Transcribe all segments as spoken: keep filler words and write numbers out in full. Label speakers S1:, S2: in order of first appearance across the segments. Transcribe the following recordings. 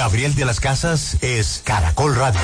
S1: Gabriel de las Casas es Caracol Radio.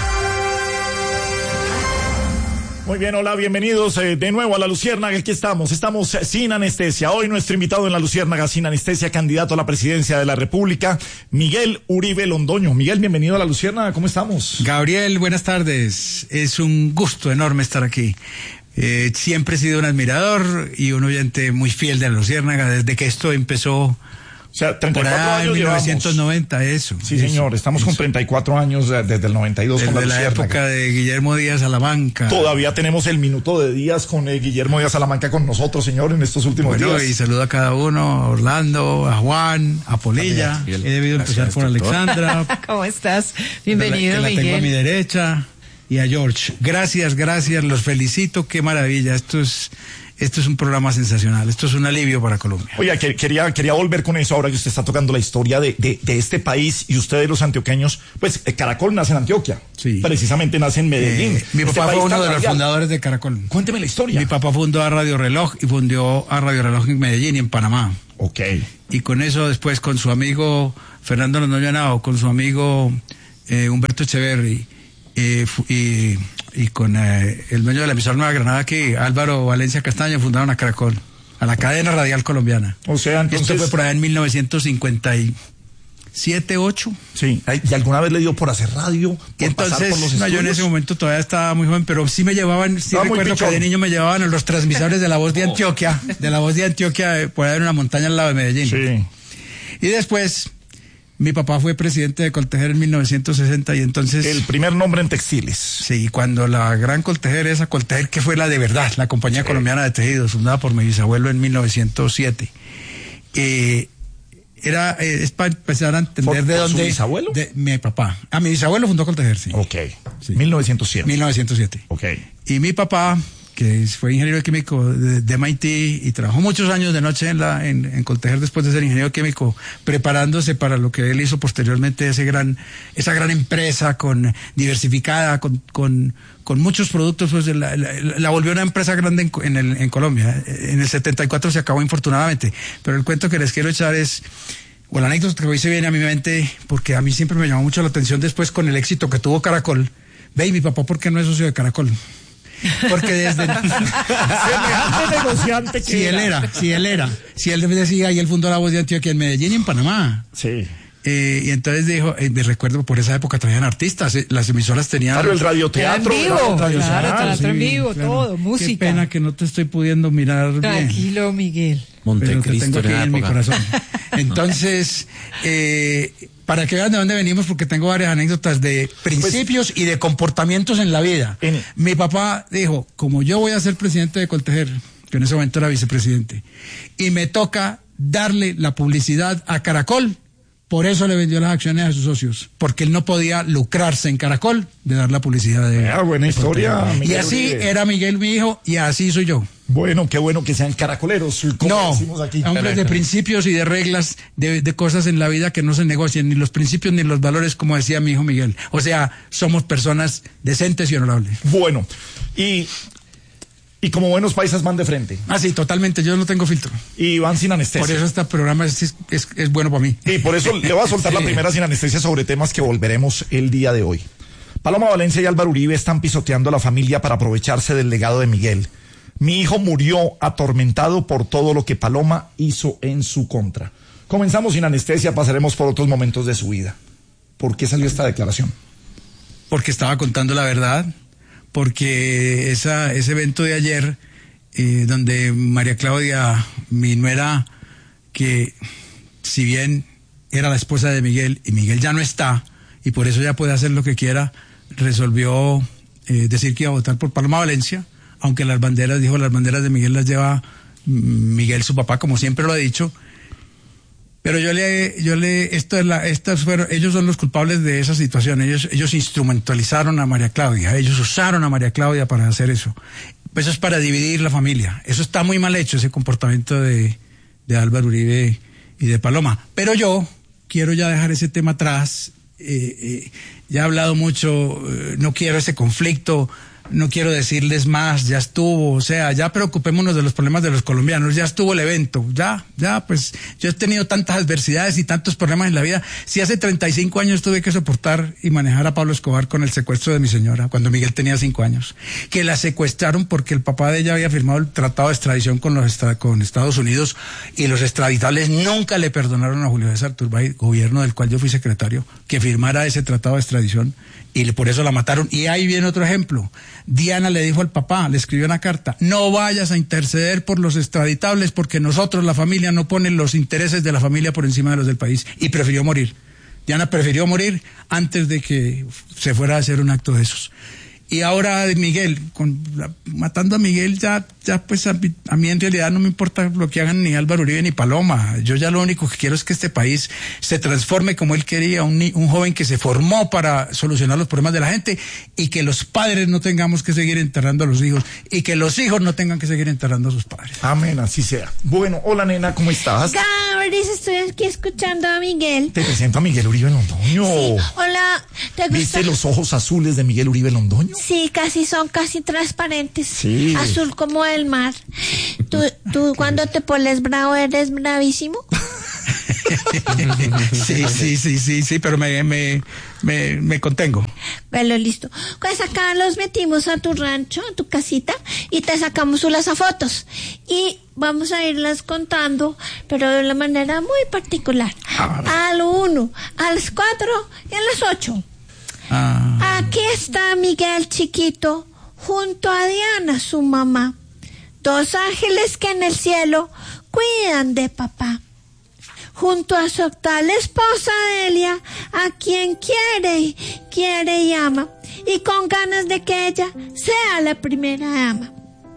S2: Muy bien, hola, bienvenidos eh, de nuevo a La Luciérnaga. Aquí estamos, estamos eh, sin anestesia. Hoy nuestro invitado en La Luciérnaga sin anestesia, candidato a la presidencia de la República, Miguel Uribe Londoño. Miguel, bienvenido a La Luciérnaga, ¿cómo estamos?
S3: Gabriel, buenas tardes. Es un gusto enorme estar aquí. Eh, siempre he sido un admirador y un oyente muy fiel de La Luciérnaga desde que esto empezó.
S2: O sea, treinta y cuatro años
S3: en mil novecientos noventa, eso.
S2: Sí,
S3: eso,
S2: señor, estamos eso. con treinta y cuatro años desde el noventa y dos
S3: desde
S2: con La
S3: Luciérnaga. Desde la época de Guillermo Díaz Salamanca.
S2: Todavía tenemos el minuto de Díaz con eh, Guillermo Díaz Salamanca con nosotros, señor, en estos últimos
S3: bueno,
S2: días.
S3: Y saludo a cada uno, a Orlando, a Juan, a Polilla. He debido empezar por Alexandra.
S4: ¿Cómo estás? Bienvenido,
S3: que la, que la
S4: Miguel.
S3: tengo a mi derecha. Y a George. Gracias, gracias, los felicito, qué maravilla. Esto es... Esto es un programa sensacional, esto es un alivio para Colombia.
S2: Oiga, que, quería, quería volver con eso ahora que usted está tocando la historia de, de, de este país y ustedes los antioqueños. Pues eh, Caracol nace en Antioquia,
S3: sí.
S2: Precisamente nace en Medellín.
S3: Eh, mi
S2: este
S3: papá fue uno de los fundadores de Caracol.
S2: Cuénteme la historia.
S3: Mi papá fundó a Radio Reloj y fundó a Radio Reloj en Medellín y en Panamá.
S2: Ok.
S3: Y con eso después con su amigo Fernando Londoño Henao, con su amigo eh, Humberto Echeverry eh, y... y con eh, el dueño de la emisora Nueva Granada aquí, Álvaro Valencia Castaño, fundaron a Caracol, a la cadena radial colombiana.
S2: O sea, entonces...
S3: Esto fue por allá en mil novecientos cincuenta y siete, ocho.
S2: Sí, ¿y alguna vez le dio por hacer radio? Por
S3: y entonces,
S2: pasar por los
S3: no, yo en ese momento todavía estaba muy joven, pero sí me llevaban, sí
S2: no,
S3: recuerdo que de niño me llevaban a los transmisores de La Voz de Antioquia, de La Voz de Antioquia, por allá en una montaña al lado de Medellín.
S2: Sí.
S3: Y después... Mi papá fue presidente de Coltejer en mil novecientos sesenta y entonces...
S2: El primer nombre en textiles.
S3: Sí, cuando la gran Coltejer, esa Coltejer que fue la de verdad, la Compañía
S2: sí.
S3: Colombiana de Tejidos, fundada por mi bisabuelo en mil novecientos siete. Eh, era, eh, es para empezar a entender
S2: ¿Por,
S3: de
S2: por
S3: dónde...
S2: ¿Su bisabuelo?
S3: De, mi papá. Ah, mi bisabuelo fundó Coltejer, sí.
S2: Ok,
S3: sí.
S2: mil novecientos siete.
S3: mil novecientos siete.
S2: Ok.
S3: Y mi papá... que fue ingeniero químico de, de M I T y trabajó muchos años de noche en la en, en Coltejer después de ser ingeniero químico, preparándose para lo que él hizo posteriormente, ese gran esa gran empresa con diversificada, con con, con muchos productos, pues la, la, la volvió una empresa grande en, en, el, en Colombia. En el setenta y cuatro se acabó infortunadamente, pero el cuento que les quiero echar es, o la anécdota que hoy se viene a mi mente, porque a mí siempre me llamó mucho la atención después con el éxito que tuvo Caracol. Ve, y mi papá, ¿por qué no es socio de Caracol? Porque desde
S2: semejante negociante que
S3: si él era, si él era, si él decía y él fundó La Voz de Antioquia en Medellín y en Panamá.
S2: Sí.
S3: Eh, y entonces dijo, eh, me recuerdo por esa época traían artistas, eh, las emisoras tenían.
S2: Claro, el radioteatro.
S4: En vivo,
S2: claro,
S4: teatro en
S3: sí,
S4: vivo,
S3: claro.
S4: todo, música.
S3: Qué pena que no te estoy pudiendo mirar
S4: Tranquilo,
S3: bien.
S4: Miguel.
S3: Montecristo, pero te tengo aquí en mi corazón. Entonces, eh, para que vean de dónde venimos, porque tengo varias anécdotas de principios pues, y de comportamientos en la vida. En... Mi papá dijo, como yo voy a ser presidente de Coltejer, que en ese momento era vicepresidente, y me toca darle la publicidad a Caracol, por eso le vendió las acciones a sus socios, porque él no podía lucrarse en Caracol de dar la publicidad de...
S2: Ah, buena historia.
S3: Y así Uribe. Era Miguel mi hijo, y así soy yo.
S2: Bueno, qué bueno que sean caracoleros, como
S3: no,
S2: decimos aquí.
S3: Hombres de principios y de reglas, de, de cosas en la vida que no se negocian, ni los principios ni los valores, como decía mi hijo Miguel. O sea, somos personas decentes y honorables.
S2: Bueno, y... Y como buenos paisas van de frente.
S3: Ah, sí, totalmente, yo no tengo filtro.
S2: Y van sin anestesia.
S3: Por eso este programa es, es, es, es bueno para mí.
S2: Y por eso le voy a soltar sí. la primera sin anestesia sobre temas que volveremos el día de hoy. Paloma Valencia y Álvaro Uribe están pisoteando a la familia para aprovecharse del legado de Miguel. Mi hijo murió atormentado por todo lo que Paloma hizo en su contra. Comenzamos sin anestesia, pasaremos por otros momentos de su vida. ¿Por qué salió esta declaración?
S3: Porque estaba contando la verdad. Porque esa, ese evento de ayer, eh, donde María Claudia, mi nuera, que si bien era la esposa de Miguel, y Miguel ya no está, y por eso ya puede hacer lo que quiera, resolvió eh, decir que iba a votar por Paloma Valencia, aunque las banderas, dijo, las banderas de Miguel las lleva Miguel, su papá, como siempre lo ha dicho. Pero yo le, yo le, esto es la, estas fueron, ellos son los culpables de esa situación. Ellos, ellos instrumentalizaron a María Claudia. Ellos usaron a María Claudia para hacer eso. Eso es para dividir la familia. Eso está muy mal hecho, ese comportamiento de, de Álvaro Uribe y de Paloma. Pero yo quiero ya dejar ese tema atrás. Eh, eh, ya he hablado mucho, eh, no quiero ese conflicto. no quiero decirles más, ya estuvo, o sea, ya preocupémonos de los problemas de los colombianos, ya estuvo el evento, ya, ya, pues, yo he tenido tantas adversidades y tantos problemas en la vida. Si hace treinta y cinco años tuve que soportar y manejar a Pablo Escobar con el secuestro de mi señora, cuando Miguel tenía cinco años, que la secuestraron porque el papá de ella había firmado el tratado de extradición con los con Estados Unidos, y los extraditables nunca le perdonaron a Julio César Turbay, gobierno del cual yo fui secretario, que firmara ese tratado de extradición, y por eso la mataron. Y ahí viene otro ejemplo. Diana le dijo al papá, le escribió una carta: no vayas a interceder por los extraditables porque nosotros, la familia, no ponen los intereses de la familia por encima de los del país. Y prefirió morir. Diana prefirió morir antes de que se fuera a hacer un acto de esos. Y ahora Miguel, con, la, matando a Miguel, ya, ya pues a, a mí en realidad no me importa lo que hagan ni Álvaro Uribe ni Paloma. Yo ya lo único que quiero es que este país se transforme como él quería, un, un joven que se formó para solucionar los problemas de la gente, y que los padres no tengamos que seguir enterrando a los hijos, y que los hijos no tengan que seguir enterrando a sus padres.
S2: Amén, así sea. Bueno, hola nena, ¿cómo estás?
S4: Gabriel, estoy aquí escuchando a Miguel.
S2: Te presento a Miguel Uribe Londoño.
S4: Sí, hola, ¿te gusta?
S2: ¿Viste los ojos azules de Miguel Uribe Londoño?
S4: Sí, casi son casi transparentes.
S2: Sí.
S4: Azul como el mar. ¿Tú, tú cuando te pones bravo eres bravísimo?
S3: Sí, sí, sí, sí, sí, pero me, me, me, me contengo.
S4: Bueno, listo. Pues acá los metimos a tu rancho, a tu casita, y te sacamos unas fotos. Y vamos a irlas contando, pero de una manera muy particular.
S3: Ah.
S4: Al uno, a las cuatro y a las ocho.
S3: Ah.
S4: Aquí está Miguel chiquito, junto a Diana, su mamá. Dos ángeles que en el cielo cuidan de papá. Junto a su actual esposa Delia, a quien quiere, quiere y ama, y con ganas de que ella sea la primera dama.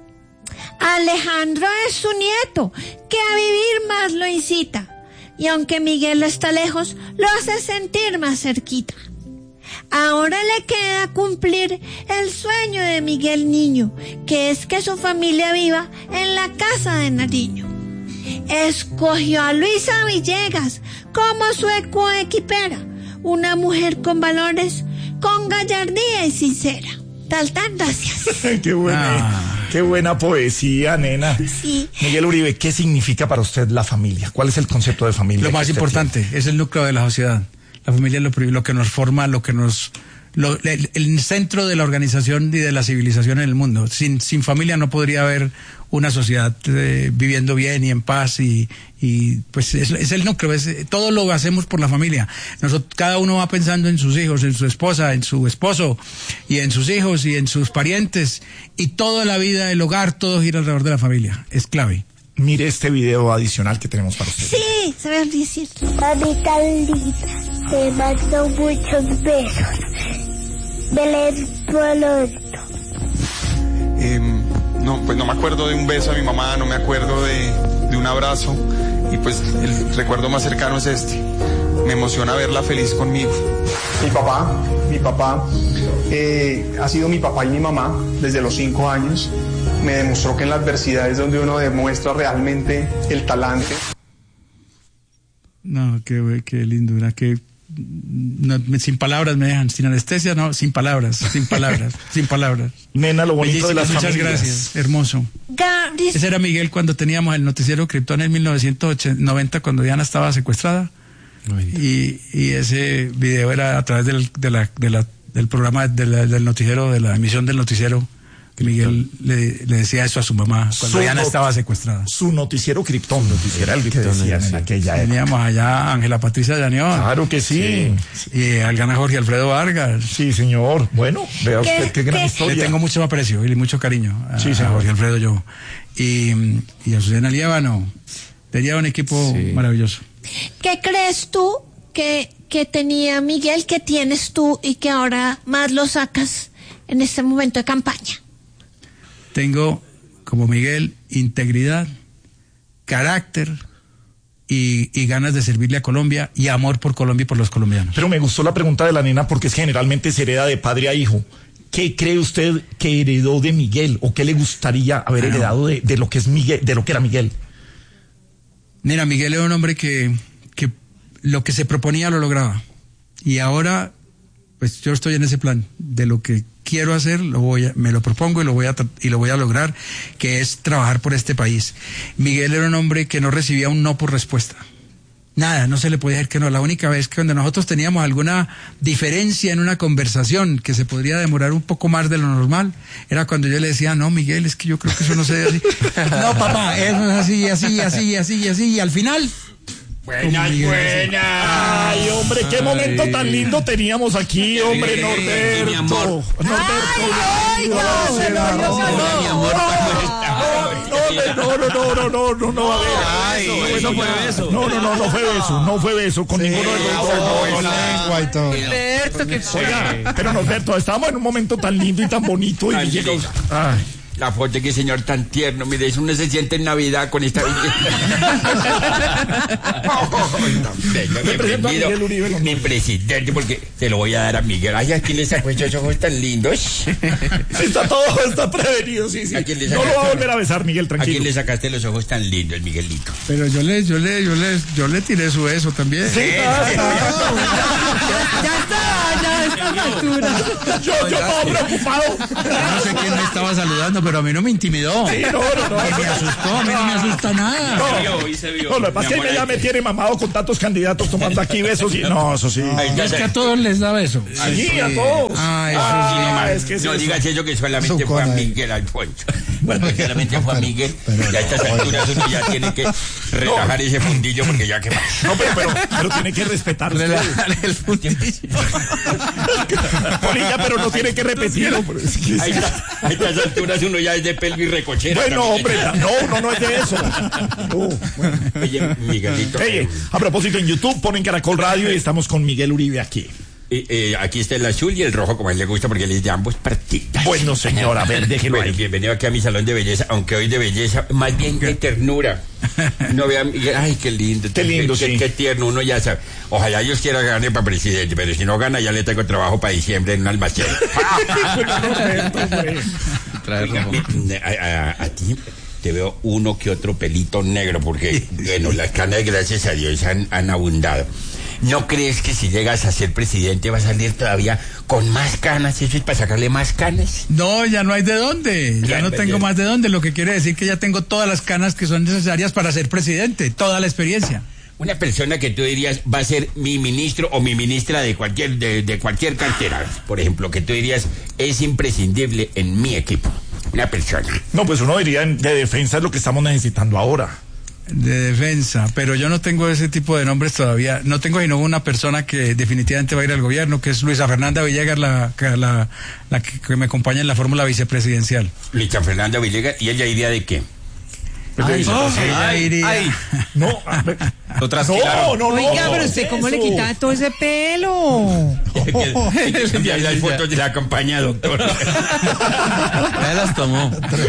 S4: Alejandro es su nieto, que a vivir más lo incita, y aunque Miguel está lejos, lo hace sentir más cerquita. Ahora le queda cumplir el sueño de Miguel niño, que es que su familia viva en la casa de Nariño. Escogió a Luisa Villegas como su coequipera, una mujer con valores, con gallardía y sincera. Tal, tan, gracias.
S2: Qué buena, ah. qué buena poesía, nena.
S4: Sí.
S2: Miguel Uribe, ¿qué significa para usted la familia? ¿Cuál es el concepto de familia?
S3: Lo más importante, tiene? Es el núcleo de la sociedad. La familia es lo, lo que nos forma, lo que nos... Lo, el, el centro de la organización y de la civilización en el mundo. Sin, sin familia no podría haber una sociedad eh, viviendo bien y en paz, y, y pues es, es el núcleo, es, todo lo hacemos por la familia. Nosotros, cada uno va pensando en sus hijos, en su esposa, en su esposo, y en sus hijos y en sus parientes, y toda la vida, el hogar, todo gira alrededor de la familia. Es clave.
S2: Mire este video adicional que tenemos para usted.
S4: Sí, se ve decir.
S5: Mami tan linda, te mando muchos besos. Belén Pronto.
S6: Eh, no, pues no me acuerdo de un beso a mi mamá, no me acuerdo de, de un abrazo, y pues el recuerdo más cercano es este. Me emociona verla feliz conmigo.
S7: Mi papá, mi papá eh, ha sido mi papá y mi mamá desde los cinco años. Me demostró que en la adversidad es donde uno demuestra realmente el talante.
S3: No, qué, qué lindura, qué... No, sin palabras me dejan, sin anestesia, no, sin palabras, sin palabras, sin palabras.
S2: Nena, lo bonito de las
S3: muchas
S2: familias.
S3: Gracias, hermoso.
S4: Gabriel.
S3: Ese era Miguel cuando teníamos el noticiero Krypton en mil novecientos noventa, cuando Diana estaba secuestrada. Y, y ese video era a través del, de la, de la, del programa de la, del noticiero, de la emisión del noticiero. Miguel le, le decía eso a su mamá cuando
S2: su
S3: Diana
S2: not-
S3: estaba secuestrada.
S2: Su noticiero Krypton, era el que decían en aquella época.
S3: Teníamos allá a Ángela Patricia Llaneón.
S2: Claro que sí.
S3: Sí. Y al gana Jorge Alfredo Vargas.
S2: Sí, señor. Bueno, vea
S4: ¿Qué-
S2: usted qué gran
S4: qué?
S2: historia.
S3: Le tengo mucho aprecio y mucho cariño a,
S2: Sí,
S3: a
S2: señor.
S3: Jorge Alfredo yo. Y, y a Susana Líbano. Tenía un equipo
S8: Sí.
S3: maravilloso.
S4: ¿Qué crees tú que, que tenía Miguel, que tienes tú y que ahora más lo sacas en este momento de campaña?
S3: Tengo, como Miguel, integridad, carácter y, y ganas de servirle a Colombia y amor por Colombia y por los colombianos.
S2: Pero me gustó la pregunta de la nena porque es que generalmente se hereda de padre a hijo. ¿Qué cree usted que heredó de Miguel o qué le gustaría haber
S3: Ah, no.
S2: heredado de, de lo que es Miguel, de lo que era Miguel?
S3: Mira, Miguel era un hombre que, que lo que se proponía lo lograba. Y ahora, pues yo estoy en ese plan de lo que quiero hacer, lo voy a, me lo propongo y lo voy a y lo voy a lograr, que es trabajar por este país. Miguel era un hombre que no recibía un no por respuesta. Nada, no se le podía decir que no. La única vez que cuando nosotros teníamos alguna diferencia en una conversación que se podría demorar un poco más de lo normal, era cuando yo le decía, no, Miguel, es que yo creo que eso no se debe así. No, papá, eso es así, así, así, así, así, y al final...
S8: Buenas, buenas.
S2: Ay, hombre, qué momento tan lindo teníamos aquí, hombre, Norberto.
S8: Mi amor.
S2: Norberto.
S4: Ay, no, se lo dio calor.
S8: Mi amor,
S2: No, no, no, no, no, no, no, a ver.
S8: Ay, eso fue beso.
S2: No, no, no, no fue beso, no fue beso con ninguno de los dos.
S9: lengua y todo.
S8: Norberto, que
S2: Oiga, pero Norberto, estábamos en un momento tan lindo y tan bonito y
S8: Ay,
S2: llegó.
S8: lindo.
S2: Ay.
S8: La foto, que señor tan tierno, mire, eso uno se siente en Navidad con esta belleza. Venga,
S2: Le presento a
S8: bienvenido,
S2: Miguel Uribe Londoño.
S8: mi presidente, porque se lo voy a dar a Miguel. Ay, ¿a quién le sacó esos ojos tan lindos?
S2: Está todo, está prevenido, sí, sí.
S8: ¿A quién le
S2: No lo va a
S8: sacaste?
S2: volver a besar, Miguel,
S8: ¿A quién
S2: tranquilo.
S8: le sacaste los ojos tan lindos, Miguelito?
S3: Pero yo le, yo le, yo le, yo le tiré su beso también.
S2: Sí, ah,
S4: Ya está, ya a estas alturas.
S2: yo, yo estaba preocupado.
S3: No sé quién me estaba saludando, pero a mí no me intimidó.
S2: Sí, no, no, no.
S3: Me asustó, a mí no me asusta nada.
S2: No,
S8: se vio.
S2: no, lo que pasa es que ella ya me tiene mamado con tantos candidatos tomando aquí besos y... No, eso sí.
S8: Ay, ya
S3: Es que
S8: sé.
S3: a todos les da beso.
S2: Sí, a todos.
S3: Ah, eso
S2: Ah,
S8: No,
S2: es que es
S8: no
S2: eso.
S8: digas eso, que solamente fue a
S9: Zucona, eh.
S8: Miguel Alfonso. Bueno, que solamente fue a Miguel. Y a estas alturas uno ya tiene que relajar ese fundillo porque ya que más.
S2: No, pero, pero, pero tiene que respetar usted.
S3: el fundillo.
S2: Polilla, pero no tiene que repetirlo. pero es que-
S8: A estas, a estas alturas uno ya es de pelvis recochera.
S2: Bueno,
S8: también.
S2: hombre, no, no, no es de eso. No.
S8: Oye, Miguelito.
S2: Oye, a propósito, en YouTube ponen Caracol Radio y estamos con Miguel Uribe aquí.
S8: Eh, eh, aquí está el azul y el rojo, como a él le gusta, porque él es de ambos partidos.
S2: Bueno, señora, a ver, déjelo
S8: Bueno,
S2: ahí.
S8: bienvenido aquí a mi salón de belleza, aunque hoy de belleza, más bien de ternura. No vean, ay, qué lindo.
S2: Qué lindo,
S8: qué,
S2: sí.
S8: Qué tierno, uno ya sabe. Ojalá Dios quiera ganar para presidente, pero si no gana, ya le tengo trabajo para diciembre en un almacén. Oiga, mi- a, a- a ti te veo uno que otro pelito negro, porque, bueno, las canas, gracias a Dios, han, han abundado. ¿No crees que si llegas a ser presidente va a salir todavía con más canas? ¿Eso es para sacarle más canas?
S3: No, ya no hay de dónde. Ya
S8: Ya,
S3: no
S8: ya.
S3: tengo más de dónde. Lo que quiere decir que ya tengo todas las canas que son necesarias para ser presidente. Toda la experiencia.
S8: Una persona que tú dirías va a ser mi ministro o mi ministra de cualquier de, de cualquier cartera, por ejemplo, que tú dirías es imprescindible en mi equipo. Una persona.
S2: No, pues uno diría en- de defensa es lo que estamos necesitando ahora.
S3: De defensa, pero yo no tengo ese tipo de nombres todavía. No tengo sino una persona que definitivamente va a ir al gobierno, que es Luisa Fernanda Villegas, la, que- la, la que, que me acompaña en la fórmula vicepresidencial.
S8: Luisa Fernanda Villegas, ¿y ella iría de qué?
S2: Ay,
S3: Ella iría-
S2: no, a ver.
S8: Lo
S2: no, no, no.
S10: Oiga,
S2: no,
S10: pero usted cómo le
S2: eso.
S10: quita todo ese pelo.
S8: Enviar las fotos de la campaña, doctor.
S3: Ya las tomó.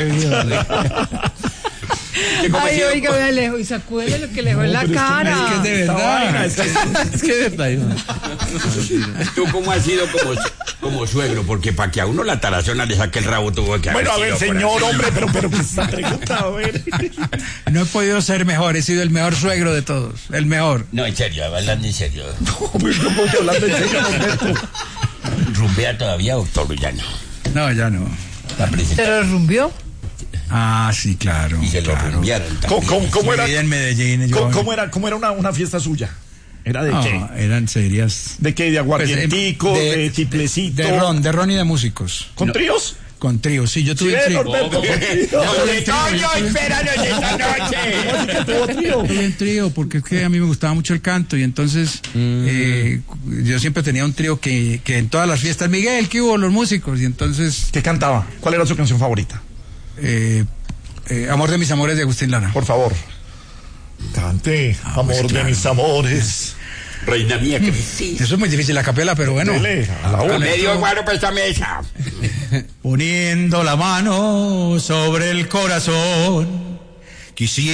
S8: ¿Qué, cómo ha
S10: Ay,
S8: sido?
S10: oiga, vea lejos y sacúdele lo que le dejó en la cara.
S3: Es que es de
S2: Esta vaina,
S3: verdad.
S2: es que-
S3: Es que es verdad.
S8: ¿Tú cómo has sido como, como suegro? Porque para que a uno la tarazona le saque el rabo tuvo que haber
S2: Bueno, a ver,
S8: sido por
S2: señor,
S8: así.
S2: hombre, pero, pero, ¿qué es esta pregunta? A ver.
S3: No he podido ser mejor, he sido el mejor suegro de todos. El mejor.
S8: No, en serio, hablando en serio.
S2: Pues, ¿cómo que hablando en serio, Norberto?
S8: ¿Rumbea todavía, doctor? Ya no.
S3: No, ya no.
S8: La presenta-
S10: ¿Se lo rumbió?
S3: Ah, sí, claro.
S8: Y se lo
S3: claro.
S8: rumbearon
S2: ¿Cómo,
S8: también.
S2: cómo, cómo
S3: Mi
S2: era?
S3: vida en Medellín. yo-
S2: ¿Cómo, cómo era, cómo era una, una fiesta suya? ¿Era de
S3: No,
S2: qué?
S3: eran serias.
S2: ¿De qué? ¿De aguardientico?
S3: Pues,
S2: ¿De,
S3: eh,
S2: tiplecito?
S3: De ron, de ron y de músicos.
S2: ¿Con tríos?
S3: Con trío, sí, yo
S2: Sí,
S3: tuve trío.
S2: Norberto, con trío.
S8: Toño, espéranos esta noche.
S2: ¿Cómo así que tuvo trío?
S3: Tuve un trío porque es que a mí me gustaba mucho el canto y entonces eh, yo siempre tenía un trío que, que en todas las fiestas, Miguel, ¿qué hubo? Los músicos. Y entonces,
S2: ¿Qué cantaba? ¿Cuál era su canción favorita?
S3: eh, eh, Amor de mis amores de Agustín Lara.
S2: Por favor. Cante, amor
S3: pues,
S2: de
S3: claro.
S2: mis amores.
S8: Reina mía, que sí.
S3: Eso es muy difícil la capela, pero bueno.
S2: Dele, a la una.
S8: Medio guaro para esta mesa.
S3: Poniendo la mano sobre el corazón, quisiera